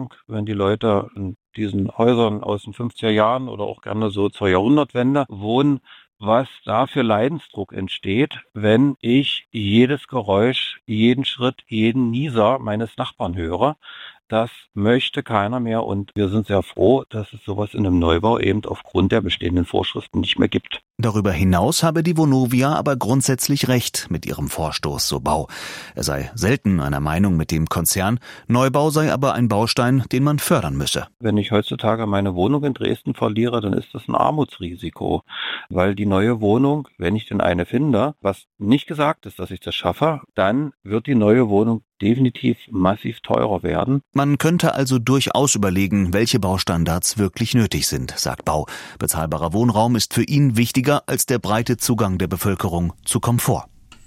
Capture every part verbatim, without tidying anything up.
Wohnung, wenn die Leute in diesen Häusern aus den fünfziger Jahren oder auch gerne so zur Jahrhundertwende wohnen, was da für Leidensdruck entsteht, wenn ich jedes Geräusch, jeden Schritt, jeden Nieser meines Nachbarn höre. Das möchte keiner mehr und wir sind sehr froh, dass es sowas in einem Neubau eben aufgrund der bestehenden Vorschriften nicht mehr gibt. Darüber hinaus habe die Vonovia aber grundsätzlich recht mit ihrem Vorstoß, so Bau. Er sei selten einer Meinung mit dem Konzern, Neubau sei aber ein Baustein, den man fördern müsse. Wenn ich heutzutage meine Wohnung in Dresden verliere, dann ist das ein Armutsrisiko, weil die neue Wohnung, wenn ich denn eine finde, was nicht gesagt ist, dass ich das schaffe, dann wird die neue Wohnung definitiv massiv teurer werden. Man könnte also durchaus überlegen, welche Baustandards wirklich nötig sind, sagt Bau. Bezahlbarer Wohnraum ist für ihn wichtiger als der breite Zugang der Bevölkerung zu Komfort.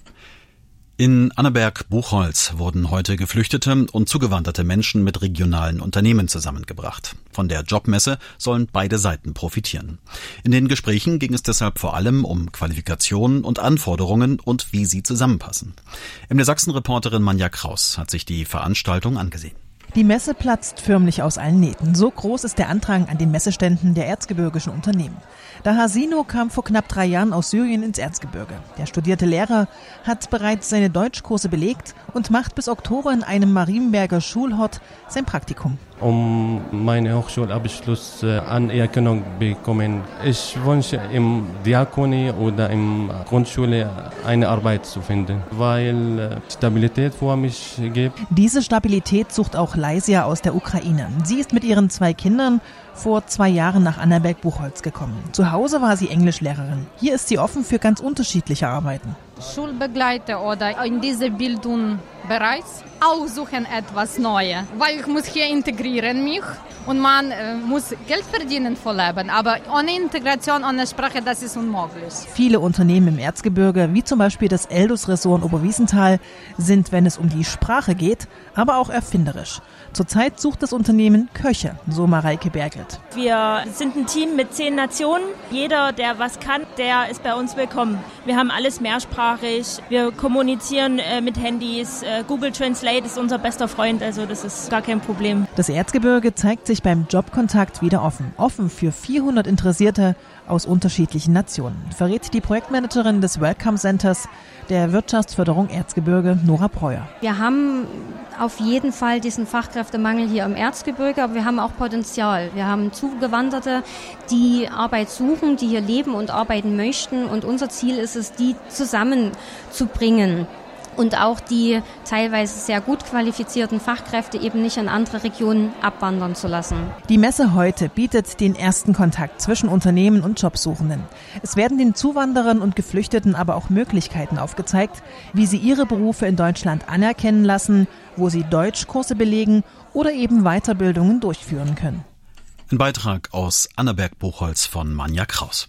In Annaberg-Buchholz wurden heute geflüchtete und zugewanderte Menschen mit regionalen Unternehmen zusammengebracht. Von der Jobmesse sollen beide Seiten profitieren. In den Gesprächen ging es deshalb vor allem um Qualifikationen und Anforderungen und wie sie zusammenpassen. M D R Sachsen-Reporterin Manja Kraus hat sich die Veranstaltung angesehen. Die Messe platzt förmlich aus allen Nähten. So groß ist der Andrang an den Messeständen der erzgebirgischen Unternehmen. Daher Sino kam vor knapp drei Jahren aus Syrien ins Erzgebirge. Der studierte Lehrer hat bereits seine Deutschkurse belegt und macht bis Oktober in einem Marienberger Schulhort sein Praktikum. Um meinen Hochschulabschluss äh, Anerkennung bekommen. Ich wünsche im Diakonie oder im Grundschule eine Arbeit zu finden, weil äh, Stabilität vor mich gibt. Diese Stabilität sucht auch Leisia aus der Ukraine. Sie ist mit ihren zwei Kindern vor zwei Jahren nach Annaberg-Buchholz gekommen. Zu Hause war sie Englischlehrerin. Hier ist sie offen für ganz unterschiedliche Arbeiten. Schulbegleiter oder in dieser Bildung bereits aussuchen etwas Neues, weil ich muss hier integrieren mich und man äh, muss Geld verdienen für Leben, aber ohne Integration, ohne Sprache, das ist unmöglich. Viele Unternehmen im Erzgebirge, wie zum Beispiel das Eldus-Ressort in Oberwiesenthal, sind, wenn es um die Sprache geht, aber auch erfinderisch. Zurzeit sucht das Unternehmen Köche, so Mareike Bergelt. Wir sind ein Team mit zehn Nationen. Jeder, der was kann, der ist bei uns willkommen. Wir haben alles mehrsprachig. Wir kommunizieren äh, mit Handys. Äh, Google Translate ist unser bester Freund, also das ist gar kein Problem. Das Erzgebirge zeigt sich beim Jobkontakt wieder offen. Offen für vierhundert Interessierte aus unterschiedlichen Nationen, verrät die Projektmanagerin des Welcome Centers der Wirtschaftsförderung Erzgebirge, Nora Breuer. Wir haben auf jeden Fall diesen Fachkräftemangel hier im Erzgebirge, aber wir haben auch Potenzial. Wir haben Zugewanderte, die Arbeit suchen, die hier leben und arbeiten möchten und unser Ziel ist es, die zusammenzubringen. Und auch die teilweise sehr gut qualifizierten Fachkräfte eben nicht in andere Regionen abwandern zu lassen. Die Messe heute bietet den ersten Kontakt zwischen Unternehmen und Jobsuchenden. Es werden den Zuwanderern und Geflüchteten aber auch Möglichkeiten aufgezeigt, wie sie ihre Berufe in Deutschland anerkennen lassen, wo sie Deutschkurse belegen oder eben Weiterbildungen durchführen können. Ein Beitrag aus Annaberg-Buchholz von Manja Kraus.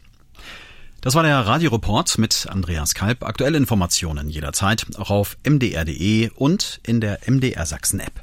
Das war der Radioreport mit Andreas Kalb. Aktuelle Informationen jederzeit auch auf m d r punkt d e und in der M D R Sachsen App.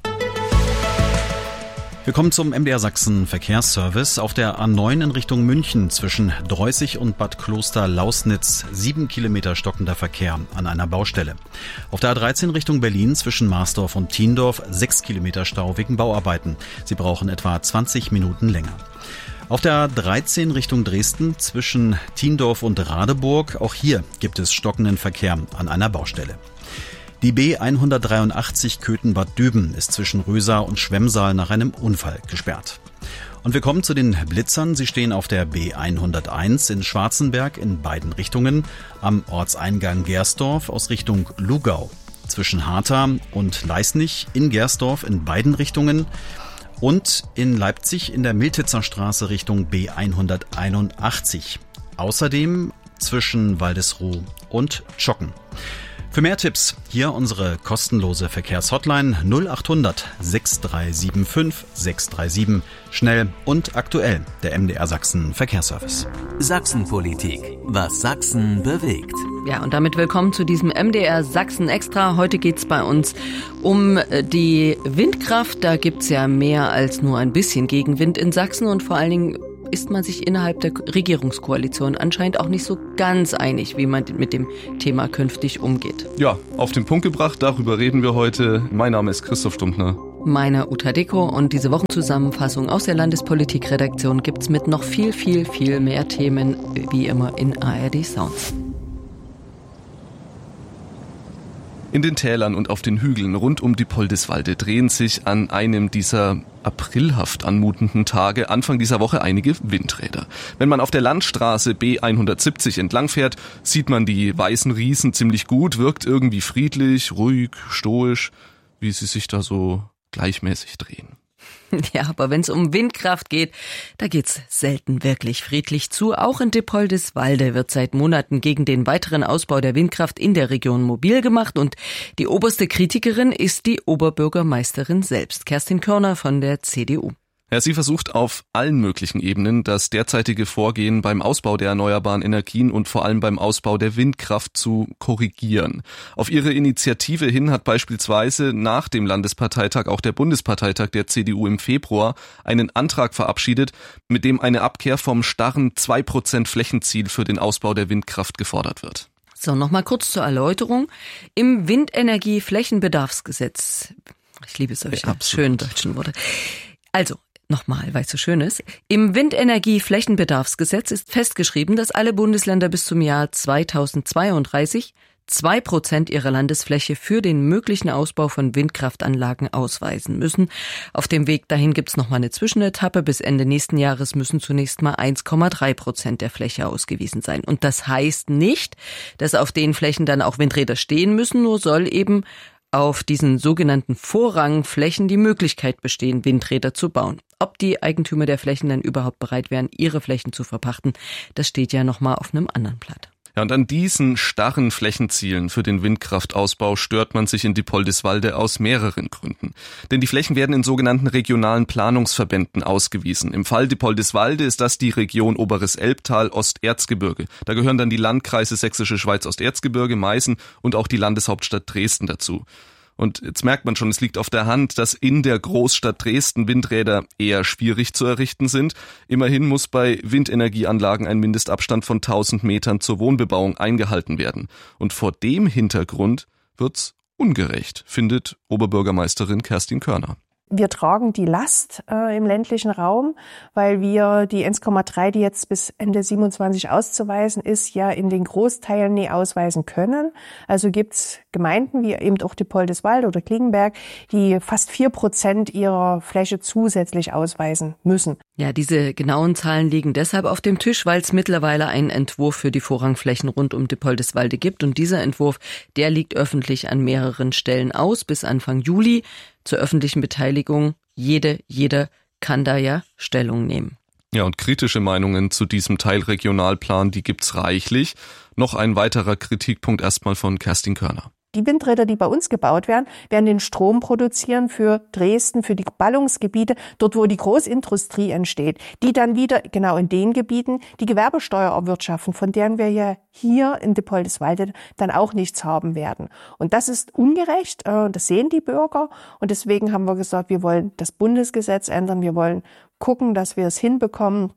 Wir kommen zum M D R Sachsen Verkehrsservice. Auf der A neun in Richtung München zwischen Dreußig und Bad Kloster-Lausnitz sieben Kilometer stockender Verkehr an einer Baustelle. Auf der A dreizehn Richtung Berlin zwischen Marsdorf und Thiendorf sechs Kilometer Stau wegen Bauarbeiten. Sie brauchen etwa zwanzig Minuten länger. Auf der A dreizehn Richtung Dresden zwischen Thiendorf und Radeburg, auch hier gibt es stockenden Verkehr an einer Baustelle. Die B hundertdreiundachtzig Köthen-Bad Düben ist zwischen Rösa und Schwemmsaal nach einem Unfall gesperrt. Und wir kommen zu den Blitzern. Sie stehen auf der B hunderteins in Schwarzenberg in beiden Richtungen, am Ortseingang Gersdorf aus Richtung Lugau, zwischen Hartha und Leisnig in Gersdorf in beiden Richtungen, und in Leipzig in der Miltitzer Straße Richtung B hunderteinundachtzig. Außerdem zwischen Waldesruh und Schocken. Für mehr Tipps hier unsere kostenlose Verkehrshotline null achthundert sechs drei sieben fünf sechs drei sieben. Schnell und aktuell, der M D R Sachsen Verkehrsservice. Sachsenpolitik. Was Sachsen bewegt. Ja, und damit willkommen zu diesem M D R Sachsen Extra. Heute geht's bei uns um die Windkraft. Da gibt's ja mehr als nur ein bisschen Gegenwind in Sachsen und vor allen Dingen ist man sich innerhalb der Regierungskoalition anscheinend auch nicht so ganz einig, wie man mit dem Thema künftig umgeht. Ja, auf den Punkt gebracht, darüber reden wir heute. Mein Name ist Christoph Stumpfner. meiner Uta Deko, und diese Wochenzusammenfassung aus der Landespolitikredaktion gibt's mit noch viel, viel, viel mehr Themen, wie immer in A R D Sounds. In den Tälern und auf den Hügeln rund um Diepoldiswalde drehen sich an einem dieser aprilhaft anmutenden Tage Anfang dieser Woche einige Windräder. Wenn man auf der Landstraße B hundertsiebzig entlang fährt, sieht man die weißen Riesen ziemlich gut, wirkt irgendwie friedlich, ruhig, stoisch, wie sie sich da so gleichmäßig drehen. Ja, aber wenn es um Windkraft geht, da geht's selten wirklich friedlich zu. Auch in Diepoldiswalde wird seit Monaten gegen den weiteren Ausbau der Windkraft in der Region mobil gemacht, und die oberste Kritikerin ist die Oberbürgermeisterin selbst, Kerstin Körner von der C D U. Ja, sie versucht auf allen möglichen Ebenen das derzeitige Vorgehen beim Ausbau der erneuerbaren Energien und vor allem beim Ausbau der Windkraft zu korrigieren. Auf ihre Initiative hin hat beispielsweise nach dem Landesparteitag auch der Bundesparteitag der C D U im Februar einen Antrag verabschiedet, mit dem eine Abkehr vom starren zwei Prozent Flächenziel für den Ausbau der Windkraft gefordert wird. So, nochmal kurz zur Erläuterung. Im Windenergie-Flächenbedarfsgesetz, ich liebe solche ja, schönen deutschen Worte, also nochmal, weil es so schön ist. Im Windenergie-Flächenbedarfsgesetz ist festgeschrieben, dass alle Bundesländer bis zum Jahr zweitausendzweiunddreißig zwei Prozent ihrer Landesfläche für den möglichen Ausbau von Windkraftanlagen ausweisen müssen. Auf dem Weg dahin gibt's noch mal eine Zwischenetappe. Bis Ende nächsten Jahres müssen zunächst mal eins Komma drei Prozent der Fläche ausgewiesen sein. Und das heißt nicht, dass auf den Flächen dann auch Windräder stehen müssen, nur soll eben auf diesen sogenannten Vorrangflächen die Möglichkeit bestehen, Windräder zu bauen. Ob die Eigentümer der Flächen dann überhaupt bereit wären, ihre Flächen zu verpachten, das steht ja nochmal auf einem anderen Blatt. Ja, und an diesen starren Flächenzielen für den Windkraftausbau stört man sich in Diepoldiswalde aus mehreren Gründen. Denn die Flächen werden in sogenannten regionalen Planungsverbänden ausgewiesen. Im Fall Diepoldiswalde ist das die Region Oberes Elbtal, Osterzgebirge. Da gehören dann die Landkreise Sächsische Schweiz, Osterzgebirge, Meißen und auch die Landeshauptstadt Dresden dazu. Und jetzt merkt man schon, es liegt auf der Hand, dass in der Großstadt Dresden Windräder eher schwierig zu errichten sind. Immerhin muss bei Windenergieanlagen ein Mindestabstand von tausend Metern zur Wohnbebauung eingehalten werden. Und vor dem Hintergrund wird's ungerecht, findet Oberbürgermeisterin Kerstin Körner. Wir tragen die Last äh, im ländlichen Raum, weil wir die eins Komma drei, die jetzt bis Ende siebenundzwanzig auszuweisen ist, ja in den Großteilen nie ausweisen können. Also gibt's Gemeinden wie eben auch Diepoldiswalde oder Klingenberg, die fast vier Prozent ihrer Fläche zusätzlich ausweisen müssen. Ja, diese genauen Zahlen liegen deshalb auf dem Tisch, weil es mittlerweile einen Entwurf für die Vorrangflächen rund um Diepoldiswalde gibt. Und dieser Entwurf, der liegt öffentlich an mehreren Stellen aus bis Anfang Juli. Zur öffentlichen Beteiligung. Jede, jeder kann da ja Stellung nehmen. Ja, und kritische Meinungen zu diesem Teilregionalplan, die gibt's reichlich. Noch ein weiterer Kritikpunkt erstmal von Kerstin Körner. Die Windräder, die bei uns gebaut werden, werden den Strom produzieren für Dresden, für die Ballungsgebiete, dort wo die Großindustrie entsteht, die dann wieder genau in den Gebieten die Gewerbesteuer erwirtschaften, von deren wir ja hier in Diepoldiswalde dann auch nichts haben werden. Und das ist ungerecht, das sehen die Bürger, und deswegen haben wir gesagt, wir wollen das Bundesgesetz ändern, wir wollen gucken, dass wir es hinbekommen,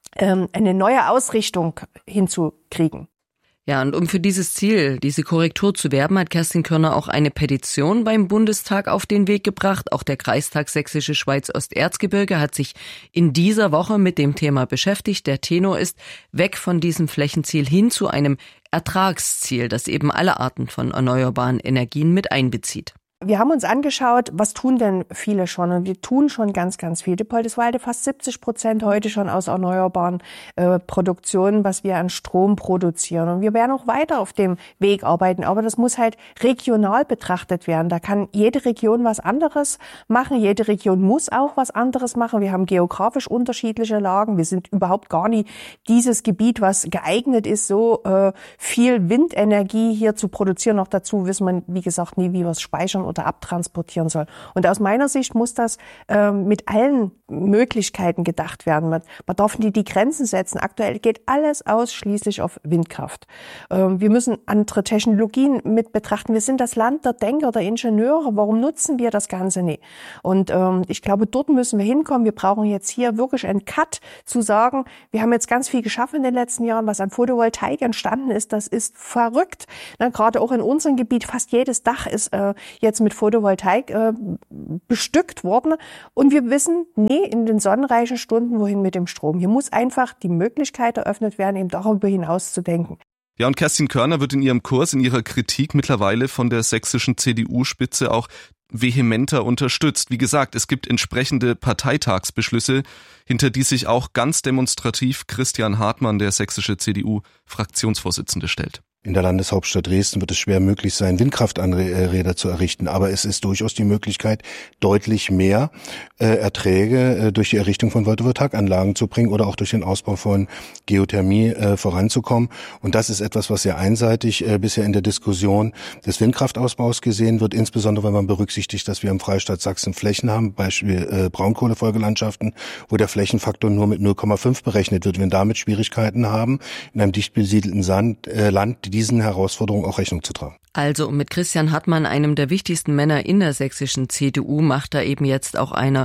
eine neue Ausrichtung hinzukriegen. Ja, und um für dieses Ziel, diese Korrektur zu werben, hat Kerstin Körner auch eine Petition beim Bundestag auf den Weg gebracht. Auch der Kreistag Sächsische Schweiz Osterzgebirge hat sich in dieser Woche mit dem Thema beschäftigt. Der Tenor ist weg von diesem Flächenziel hin zu einem Ertragsziel, das eben alle Arten von erneuerbaren Energien mit einbezieht. Wir haben uns angeschaut, was tun denn viele schon, und wir tun schon ganz, ganz viel. Diepoldiswalde fast siebzig Prozent heute schon aus erneuerbaren äh, Produktionen, was wir an Strom produzieren. Und wir werden auch weiter auf dem Weg arbeiten, aber das muss halt regional betrachtet werden. Da kann jede Region was anderes machen, jede Region muss auch was anderes machen. Wir haben geografisch unterschiedliche Lagen, wir sind überhaupt gar nicht dieses Gebiet, was geeignet ist, so äh, viel Windenergie hier zu produzieren. Noch dazu wissen wir, wie gesagt, nie, wie wir es speichern oder abtransportieren soll. Und aus meiner Sicht muss das äh, mit allen Möglichkeiten gedacht werden. Man, man darf nie die Grenzen setzen. Aktuell geht alles ausschließlich auf Windkraft. Ähm, wir müssen andere Technologien mit betrachten. Wir sind das Land der Denker, der Ingenieure. Warum nutzen wir das Ganze nicht? Und ähm, ich glaube, dort müssen wir hinkommen. Wir brauchen jetzt hier wirklich einen Cut, zu sagen, wir haben jetzt ganz viel geschaffen in den letzten Jahren, was an Photovoltaik entstanden ist. Das ist verrückt. Na, gerade auch in unserem Gebiet, fast jedes Dach ist äh, jetzt mit Photovoltaik äh, bestückt worden. Und wir wissen, nee, in den sonnenreichen Stunden, wohin mit dem Strom. Hier muss einfach die Möglichkeit eröffnet werden, eben darüber hinaus zu denken. Ja, und Kerstin Körner wird in ihrem Kurs, in ihrer Kritik mittlerweile von der sächsischen C D U-Spitze auch vehementer unterstützt. Wie gesagt, es gibt entsprechende Parteitagsbeschlüsse, hinter die sich auch ganz demonstrativ Christian Hartmann, der sächsische C D U-Fraktionsvorsitzende, stellt. In der Landeshauptstadt Dresden wird es schwer möglich sein, Windkraftanräder zu errichten. Aber es ist durchaus die Möglichkeit, deutlich mehr äh, Erträge äh, durch die Errichtung von Photovoltaikanlagen zu bringen oder auch durch den Ausbau von Geothermie äh, voranzukommen. Und das ist etwas, was sehr einseitig äh, bisher in der Diskussion des Windkraftausbaus gesehen wird, insbesondere wenn man berücksichtigt, dass wir im Freistaat Sachsen Flächen haben, Beispiel äh, Braunkohlefolgelandschaften, wo der Flächenfaktor nur mit null Komma fünf berechnet wird. Wenn damit Schwierigkeiten haben, in einem dicht besiedelten Sand, äh, Land diesen Herausforderungen auch Rechnung zu tragen. Also mit Christian Hartmann, einem der wichtigsten Männer in der sächsischen C D U, macht da eben jetzt auch einer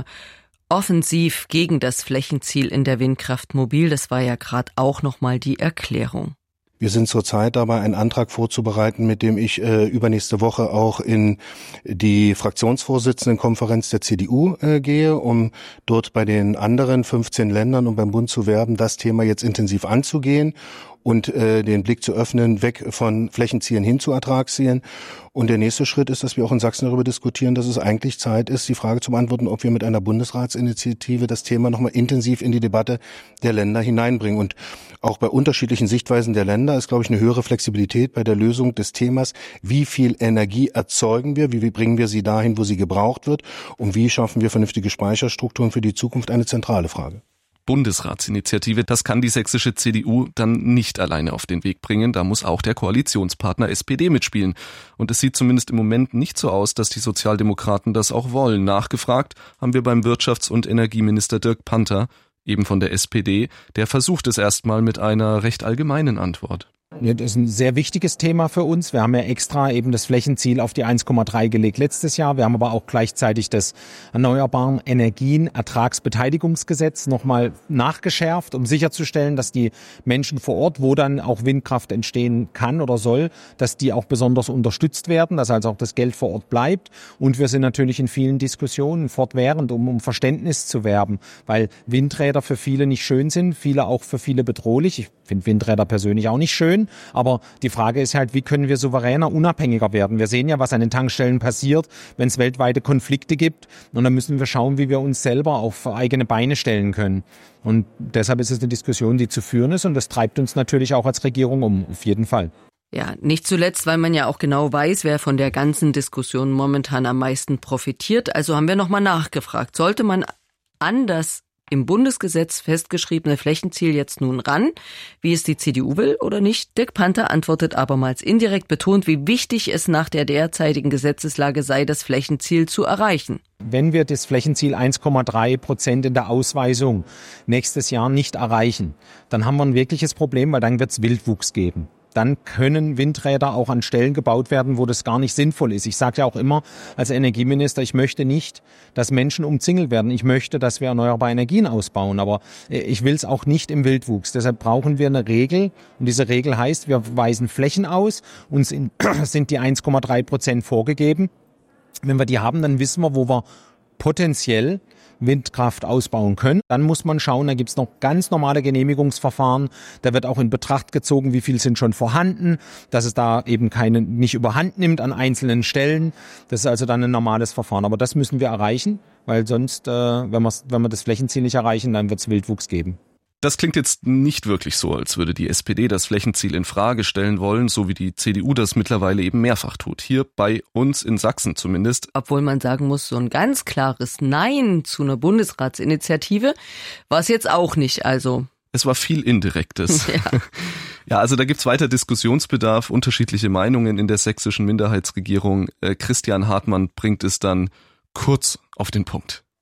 offensiv gegen das Flächenziel in der Windkraft mobil. Das war ja gerade auch nochmal die Erklärung. Wir sind zurzeit dabei, einen Antrag vorzubereiten, mit dem ich äh, übernächste Woche auch in die Fraktionsvorsitzendenkonferenz der C D U äh, gehe, um dort bei den anderen fünfzehn Ländern und beim Bund zu werben, das Thema jetzt intensiv anzugehen und äh, den Blick zu öffnen, weg von Flächenzielen hin zu Ertragszielen. Und der nächste Schritt ist, dass wir auch in Sachsen darüber diskutieren, dass es eigentlich Zeit ist, die Frage zu beantworten, ob wir mit einer Bundesratsinitiative das Thema nochmal intensiv in die Debatte der Länder hineinbringen. Und auch bei unterschiedlichen Sichtweisen der Länder ist, glaube ich, eine höhere Flexibilität bei der Lösung des Themas, wie viel Energie erzeugen wir, wie bringen wir sie dahin, wo sie gebraucht wird und wie schaffen wir vernünftige Speicherstrukturen für die Zukunft, eine zentrale Frage. Bundesratsinitiative, das kann die sächsische C D U dann nicht alleine auf den Weg bringen. Da muss auch der Koalitionspartner S P D mitspielen. Und es sieht zumindest im Moment nicht so aus, dass die Sozialdemokraten das auch wollen. Nachgefragt haben wir beim Wirtschafts- und Energieminister Dirk Panther, eben von der S P D, der versucht es erstmal mit einer recht allgemeinen Antwort. Das ist ein sehr wichtiges Thema für uns. Wir haben ja extra eben das Flächenziel auf die eins Komma drei gelegt letztes Jahr. Wir haben aber auch gleichzeitig das Erneuerbaren Energien Ertragsbeteiligungsgesetz nochmal nachgeschärft, um sicherzustellen, dass die Menschen vor Ort, wo dann auch Windkraft entstehen kann oder soll, dass die auch besonders unterstützt werden, dass also auch das Geld vor Ort bleibt. Und wir sind natürlich in vielen Diskussionen fortwährend, um um Verständnis zu werben, weil Windräder für viele nicht schön sind, viele auch für viele bedrohlich. Ich finde Windräder persönlich auch nicht schön. Aber die Frage ist halt, wie können wir souveräner, unabhängiger werden? Wir sehen ja, was an den Tankstellen passiert, wenn es weltweite Konflikte gibt. Und dann müssen wir schauen, wie wir uns selber auf eigene Beine stellen können. Und deshalb ist es eine Diskussion, die zu führen ist. Und das treibt uns natürlich auch als Regierung um, auf jeden Fall. Ja, nicht zuletzt, weil man ja auch genau weiß, wer von der ganzen Diskussion momentan am meisten profitiert. Also haben wir nochmal nachgefragt. Sollte man anders im Bundesgesetz festgeschriebene Flächenziel jetzt nun ran, wie es die C D U will oder nicht? Dirk Panther antwortet abermals indirekt, betont, wie wichtig es nach der derzeitigen Gesetzeslage sei, das Flächenziel zu erreichen. Wenn wir das Flächenziel eins Komma drei Prozent in der Ausweisung nächstes Jahr nicht erreichen, dann haben wir ein wirkliches Problem, weil dann wird es Wildwuchs geben. Dann können Windräder auch an Stellen gebaut werden, wo das gar nicht sinnvoll ist. Ich sage ja auch immer als Energieminister, ich möchte nicht, dass Menschen umzingelt werden. Ich möchte, dass wir erneuerbare Energien ausbauen, aber ich will es auch nicht im Wildwuchs. Deshalb brauchen wir eine Regel und diese Regel heißt, wir weisen Flächen aus, uns sind die eins Komma drei Prozent vorgegeben. Wenn wir die haben, dann wissen wir, wo wir potenziell Windkraft ausbauen können. Dann muss man schauen, da gibt es noch ganz normale Genehmigungsverfahren. Da wird auch in Betracht gezogen, wie viel sind schon vorhanden, dass es da eben keine nicht überhand nimmt an einzelnen Stellen. Das ist also dann ein normales Verfahren. Aber das müssen wir erreichen, weil sonst, äh, wenn wir wenn wir das Flächenziel nicht erreichen, dann wird es Wildwuchs geben. Das klingt jetzt nicht wirklich so, als würde die S P D das Flächenziel in Frage stellen wollen, so wie die C D U das mittlerweile eben mehrfach tut. Hier bei uns in Sachsen zumindest. Obwohl man sagen muss, so ein ganz klares Nein zu einer Bundesratsinitiative war es jetzt auch nicht, also. Es war viel Indirektes. Ja. Ja, also da gibt's weiter Diskussionsbedarf, unterschiedliche Meinungen in der sächsischen Minderheitsregierung. Christian Hartmann bringt es dann kurz auf den Punkt.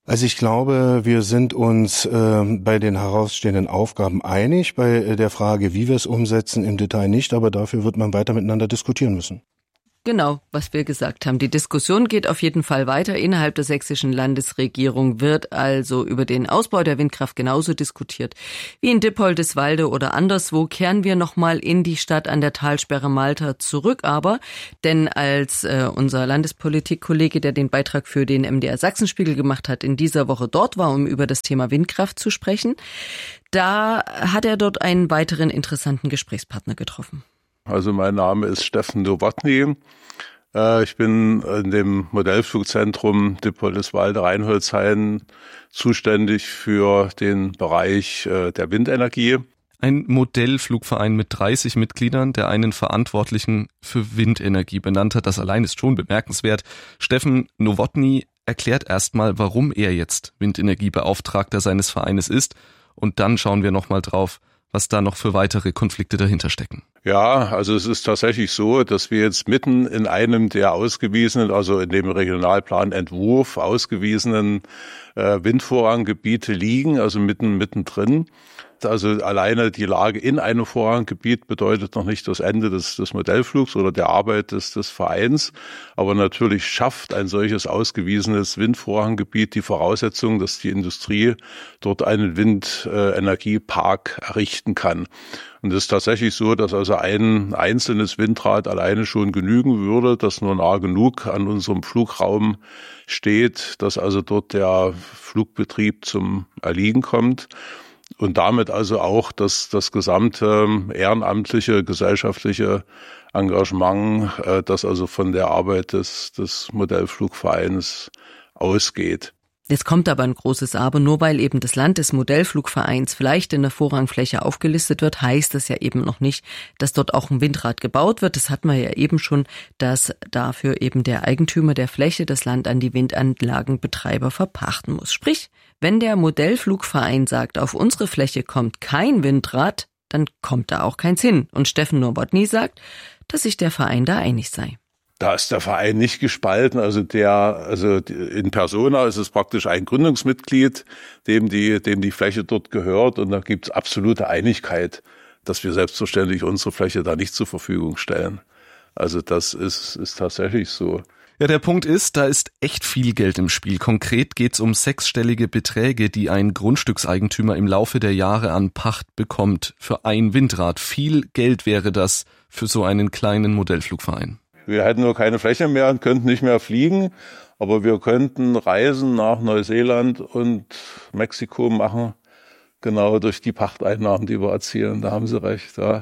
Also ich glaube, wir sind uns äh, bei den herausstehenden Aufgaben einig, bei der Frage, wie wir es umsetzen, im Detail nicht, aber dafür wird man weiter miteinander diskutieren müssen. Genau, was wir gesagt haben. Die Diskussion geht auf jeden Fall weiter. Innerhalb der sächsischen Landesregierung wird also über den Ausbau der Windkraft genauso diskutiert wie in Dippoldiswalde oder anderswo. Kehren wir nochmal in die Stadt an der Talsperre Malta zurück. Aber, denn als äh, unser Landespolitikkollege, der den Beitrag für den M D R Sachsenspiegel gemacht hat, in dieser Woche dort war, um über das Thema Windkraft zu sprechen, da hat er dort einen weiteren interessanten Gesprächspartner getroffen. Also mein Name ist Steffen Nowotny. Ich bin in dem Modellflugzentrum Dippoldiswalde-Reinholzhain zuständig für den Bereich der Windenergie. Ein Modellflugverein mit dreißig Mitgliedern, der einen Verantwortlichen für Windenergie benannt hat. Das allein ist schon bemerkenswert. Steffen Nowotny erklärt erstmal, warum er jetzt Windenergiebeauftragter seines Vereines ist. Und dann schauen wir nochmal drauf, was da noch für weitere Konflikte dahinter stecken. Ja, also es ist tatsächlich so, dass wir jetzt mitten in einem der ausgewiesenen, also in dem Regionalplanentwurf ausgewiesenen äh, Windvorranggebiete liegen, also mitten mittendrin. Also alleine die Lage in einem Vorranggebiet bedeutet noch nicht das Ende des, des Modellflugs oder der Arbeit des, des Vereins. Aber natürlich schafft ein solches ausgewiesenes Windvorranggebiet die Voraussetzung, dass die Industrie dort einen Windenergiepark errichten kann. Und es ist tatsächlich so, dass also ein einzelnes Windrad alleine schon genügen würde, das nur nah genug an unserem Flugraum steht, dass also dort der Flugbetrieb zum Erliegen kommt. Und damit also auch das, das gesamte ehrenamtliche, gesellschaftliche Engagement, das also von der Arbeit des, des Modellflugvereins ausgeht. Jetzt kommt aber ein großes Aber. Nur weil eben das Land des Modellflugvereins vielleicht in der Vorrangfläche aufgelistet wird, heißt das ja eben noch nicht, dass dort auch ein Windrad gebaut wird. Das hatten wir ja eben schon, dass dafür eben der Eigentümer der Fläche das Land an die Windanlagenbetreiber verpachten muss. Sprich, wenn der Modellflugverein sagt, auf unsere Fläche kommt kein Windrad, dann kommt da auch keins hin. Und Steffen Nowotny sagt, dass sich der Verein da einig sei. Da ist der Verein nicht gespalten, also der, also in persona ist es praktisch ein Gründungsmitglied, dem die, dem die Fläche dort gehört, und da gibt es absolute Einigkeit, dass wir selbstverständlich unsere Fläche da nicht zur Verfügung stellen. Also das ist, ist tatsächlich so. Ja, der Punkt ist, da ist echt viel Geld im Spiel. Konkret geht's um sechsstellige Beträge, die ein Grundstückseigentümer im Laufe der Jahre an Pacht bekommt für ein Windrad. Viel Geld wäre das für so einen kleinen Modellflugverein. Wir hätten nur keine Fläche mehr und könnten nicht mehr fliegen, aber wir könnten Reisen nach Neuseeland und Mexiko machen, genau durch die Pachteinnahmen, die wir erzielen. Da haben Sie recht, ja.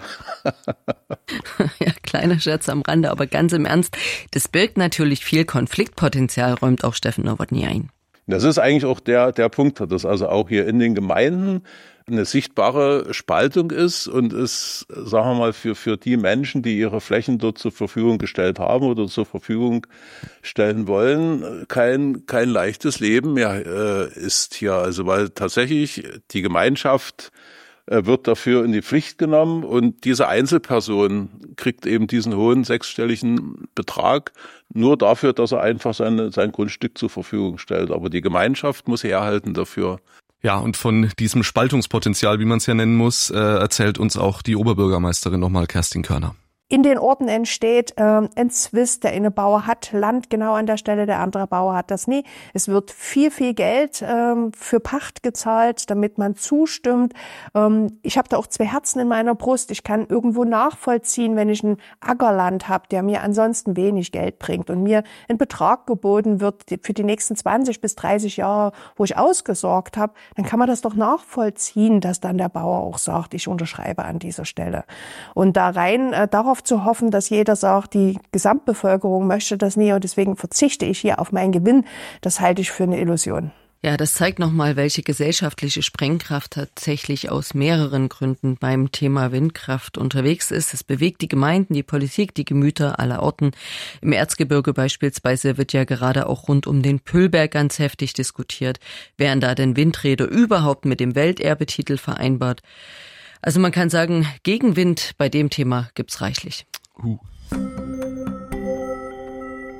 Ja, kleiner Scherz am Rande, aber ganz im Ernst, das birgt natürlich viel Konfliktpotenzial, räumt auch Steffen Nowotny ein. Das ist eigentlich auch der, der Punkt, dass also auch hier in den Gemeinden eine sichtbare Spaltung ist und es, sagen wir mal, für, für die Menschen, die ihre Flächen dort zur Verfügung gestellt haben oder zur Verfügung stellen wollen, kein, kein leichtes Leben mehr äh, ist hier. Also, weil tatsächlich die Gemeinschaft äh, wird dafür in die Pflicht genommen und diese Einzelperson kriegt eben diesen hohen sechsstelligen Betrag nur dafür, dass er einfach seine, sein Grundstück zur Verfügung stellt. Aber die Gemeinschaft muss herhalten dafür. Ja, und von diesem Spaltungspotenzial, wie man es ja nennen muss, äh, erzählt uns auch die Oberbürgermeisterin nochmal, Kerstin Körner. In den Orten entsteht ähm, ein Zwist. Der eine Bauer hat Land genau an der Stelle, der andere Bauer hat das nie. Es wird viel, viel Geld ähm, für Pacht gezahlt, damit man zustimmt. Ähm, ich habe da auch zwei Herzen in meiner Brust. Ich kann irgendwo nachvollziehen, wenn ich ein Ackerland habe, der mir ansonsten wenig Geld bringt und mir ein Betrag geboten wird für die nächsten zwanzig bis dreißig Jahre, wo ich ausgesorgt habe, dann kann man das doch nachvollziehen, dass dann der Bauer auch sagt, ich unterschreibe an dieser Stelle. Und da rein äh, darauf zu hoffen, dass jeder sagt, die Gesamtbevölkerung möchte das nie und deswegen verzichte ich hier auf meinen Gewinn, das halte ich für eine Illusion. Ja, das zeigt nochmal, welche gesellschaftliche Sprengkraft tatsächlich aus mehreren Gründen beim Thema Windkraft unterwegs ist. Es bewegt die Gemeinden, die Politik, die Gemüter aller Orten. Im Erzgebirge beispielsweise wird ja gerade auch rund um den Püllberg ganz heftig diskutiert. Wären da denn Windräder überhaupt mit dem Welterbetitel vereinbart? Also man kann sagen, Gegenwind bei dem Thema gibt's reichlich. Uh.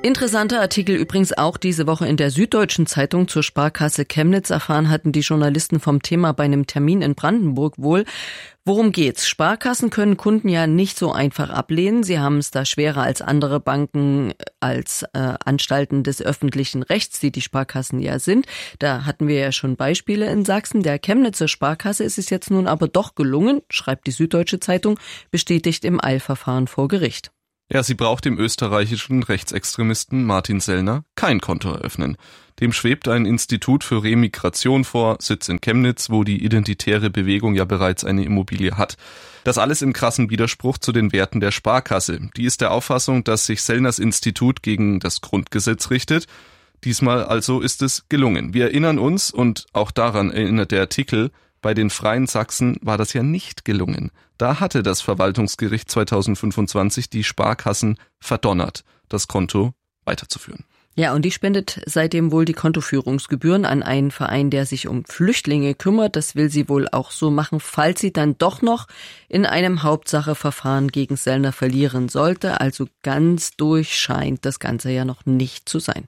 Interessanter Artikel übrigens auch diese Woche in der Süddeutschen Zeitung zur Sparkasse Chemnitz. Erfahren hatten die Journalisten vom Thema bei einem Termin in Brandenburg wohl. Worum geht's? Sparkassen können Kunden ja nicht so einfach ablehnen. Sie haben es da schwerer als andere Banken, als äh, Anstalten des öffentlichen Rechts, die die Sparkassen ja sind. Da hatten wir ja schon Beispiele in Sachsen. Der Chemnitzer Sparkasse ist es jetzt nun aber doch gelungen, schreibt die Süddeutsche Zeitung, bestätigt im Eilverfahren vor Gericht. Ja, sie braucht dem österreichischen Rechtsextremisten Martin Sellner kein Konto eröffnen. Dem schwebt ein Institut für Remigration vor, Sitz in Chemnitz, wo die identitäre Bewegung ja bereits eine Immobilie hat. Das alles im krassen Widerspruch zu den Werten der Sparkasse. Die ist der Auffassung, dass sich Sellners Institut gegen das Grundgesetz richtet. Diesmal also ist es gelungen. Wir erinnern uns, und auch daran erinnert der Artikel, bei den Freien Sachsen war das ja nicht gelungen. Da hatte das Verwaltungsgericht zweitausendfünfundzwanzig die Sparkassen verdonnert, das Konto weiterzuführen. Ja, und die spendet seitdem wohl die Kontoführungsgebühren an einen Verein, der sich um Flüchtlinge kümmert. Das will sie wohl auch so machen, falls sie dann doch noch in einem Hauptsacheverfahren gegen Sellner verlieren sollte. Also ganz durch scheint das Ganze ja noch nicht zu sein.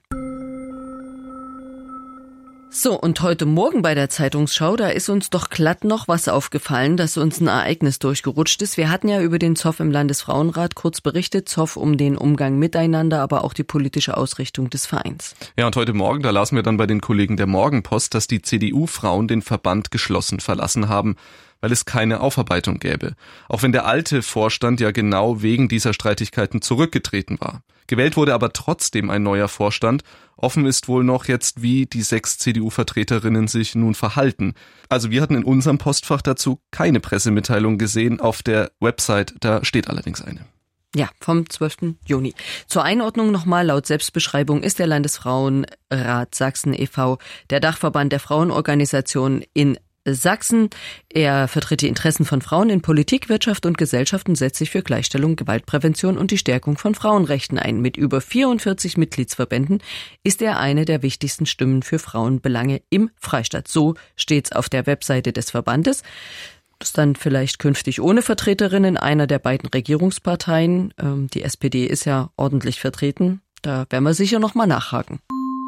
So, und heute Morgen bei der Zeitungsschau, da ist uns doch glatt noch was aufgefallen, dass uns ein Ereignis durchgerutscht ist. Wir hatten ja über den Zoff im Landesfrauenrat kurz berichtet, Zoff um den Umgang miteinander, aber auch die politische Ausrichtung des Vereins. Ja, und heute Morgen, da lasen wir dann bei den Kollegen der Morgenpost, dass die C D U-Frauen den Verband geschlossen verlassen haben, weil es keine Aufarbeitung gäbe. Auch wenn der alte Vorstand ja genau wegen dieser Streitigkeiten zurückgetreten war. Gewählt wurde aber trotzdem ein neuer Vorstand. Offen ist wohl noch jetzt, wie die sechs C D U-Vertreterinnen sich nun verhalten. Also wir hatten in unserem Postfach dazu keine Pressemitteilung gesehen. Auf der Website, da steht allerdings eine. Ja, vom zwölften Juni. Zur Einordnung nochmal, laut Selbstbeschreibung ist der Landesfrauenrat Sachsen e V der Dachverband der Frauenorganisationen in Sachsen. Er vertritt die Interessen von Frauen in Politik, Wirtschaft und Gesellschaft und setzt sich für Gleichstellung, Gewaltprävention und die Stärkung von Frauenrechten ein. Mit über vierundvierzig Mitgliedsverbänden ist er eine der wichtigsten Stimmen für Frauenbelange im Freistaat. So steht's auf der Webseite des Verbandes. Das ist dann vielleicht künftig ohne Vertreterinnen einer der beiden Regierungsparteien. Die S P D ist ja ordentlich vertreten. Da werden wir sicher noch mal nachhaken.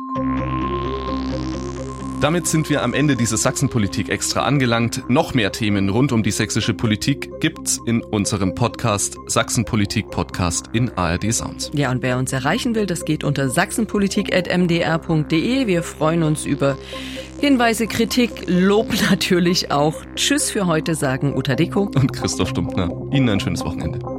Damit sind wir am Ende dieses Sachsenpolitik extra angelangt. Noch mehr Themen rund um die sächsische Politik gibt's in unserem Podcast Sachsenpolitik Podcast in A R D Sounds. Ja, und wer uns erreichen will, das geht unter sachsenpolitik at m d r punkt d e. Wir freuen uns über Hinweise, Kritik, Lob natürlich auch. Tschüss für heute, sagen Uta Deko und Christoph Stumpfner. Ihnen ein schönes Wochenende.